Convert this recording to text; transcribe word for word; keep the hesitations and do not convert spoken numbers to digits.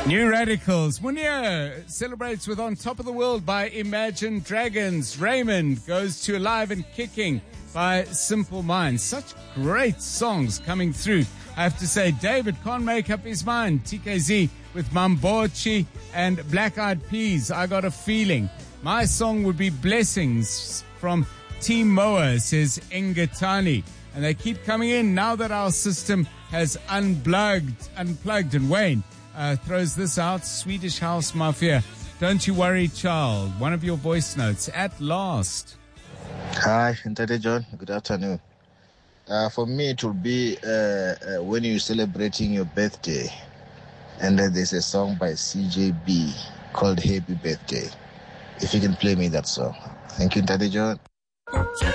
New Radicals. Munir celebrates with On Top of the World by Imagine Dragons. Raymond goes to Alive and Kicking by Simple Minds. Such great songs coming through. I have to say, David can't make up his mind. T K Z with Mambochi and Black Eyed Peas. I got a feeling. My song would be Blessings from Team Moa, says Engatani. And they keep coming in now that our system has unplugged, unplugged. And Wayne uh, throws this out. Swedish House Mafia. Don't you worry, child. One of your voice notes at last. Hi, Ntate John. Good afternoon. Uh, for me, it will be uh, uh, when you're celebrating your birthday, and then there's a song by C J B called Happy Birthday. If you can play me that song. Thank you, Ntate John.